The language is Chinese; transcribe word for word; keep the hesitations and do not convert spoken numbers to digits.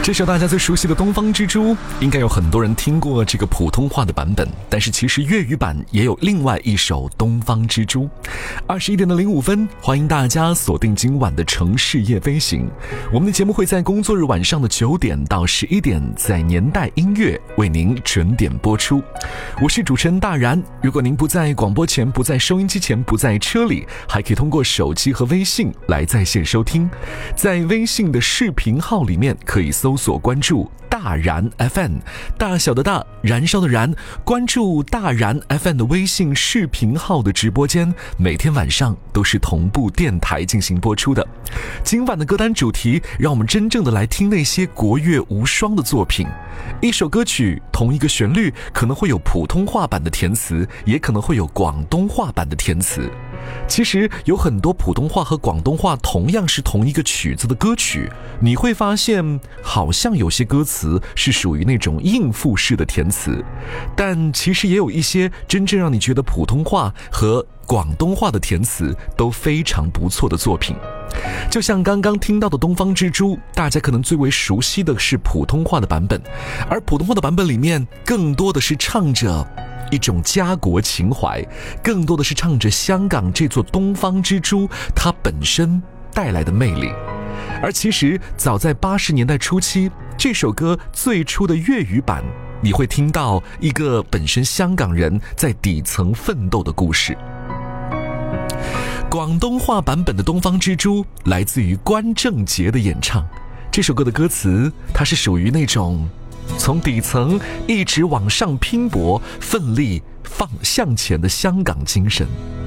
这首大家最熟悉的《东方之珠》，应该有很多人听过这个普通话的版本，但是其实粤语版也有另外一首《东方之珠》。二十一点的零五分，欢迎大家锁定今晚的城市夜飞行。我们的节目会在工作日晚上的九点到十一点，在年代音乐为您准点播出。我是主持人大然，如果您不在广播前，不在收音机前，不在车里，还可以通过手机和微信来在线收听。在微信的视频号里面可以搜索关注大然 F M， 大小的大，燃烧的燃，关注大然 F M 的微信视频号的直播间，每天晚上都是同步电台进行播出的。今晚的歌单主题，让我们真正的来听那些国乐无双的作品。一首歌曲，同一个旋律，可能会有普通话版的填词，也可能会有广东话版的填词。其实有很多普通话和广东话同样是同一个曲子的歌曲，你会发现好像有些歌词是属于那种应付式的填词，但其实也有一些真正让你觉得普通话和广东话的填词都非常不错的作品。就像刚刚听到的《东方之珠》，大家可能最为熟悉的是普通话的版本，而普通话的版本里面更多的是唱着一种家国情怀，更多的是唱着香港这座东方之珠它本身带来的魅力。而其实早在八十年代初期，这首歌最初的粤语版，你会听到一个本身香港人在底层奋斗的故事。广东话版本的《东方之珠》来自于关正杰的演唱。这首歌的歌词，它是属于那种从底层一直往上拼搏奋力放向前的香港精神。